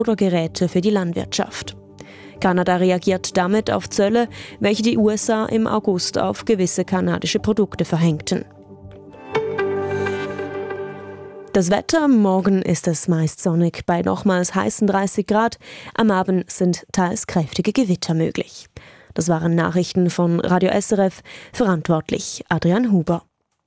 oder Geräte für die Landwirtschaft. Kanada reagiert damit auf Zölle, welche die USA im August auf gewisse kanadische Produkte verhängten. Das Wetter: morgen ist es meist sonnig bei nochmals heißen 30 Grad. Am Abend sind teils kräftige Gewitter möglich. Das waren Nachrichten von Radio SRF, verantwortlich Adrian Huber.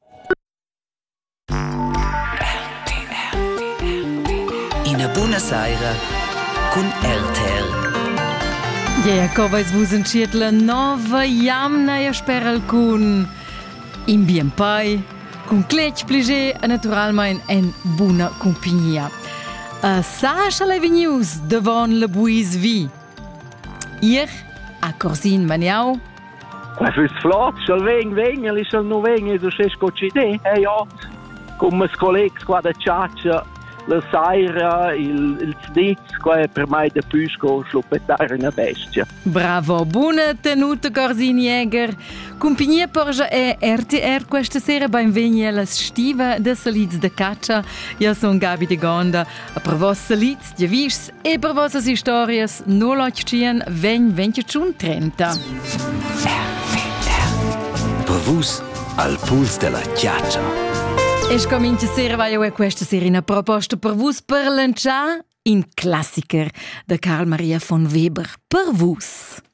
In Buenos Aires con RTL. Ja, come vos entschiet la nova jamna e speral con in bien pai, con clec pliger e naturalment en buona compagnia. Sasha le news devant la buis vi. Hier a Corsin Maniau. Fürs Flat, soll wegen, ali soll no wegen, so c'è scocide. Ja, come collegs qua da Ciaccia, la saira, il snitz, qua è per mai da Pusco, sluppettare una bestia. Bravo, buona tenuta Corsin Jäger. Compagnia Porja e RTR questa sera benvegni alla stiva de Saliz de Caccia. Io sono Gabi de Gonda. Per vos Saliz, di vis e per vostre stories, no lotcien, ven 21:30. Per vos, al puls della Chiaccia. E scomincia sera vai a questa sera una proposta per vos per lanciare in classiker de Carl Maria von Weber per vos.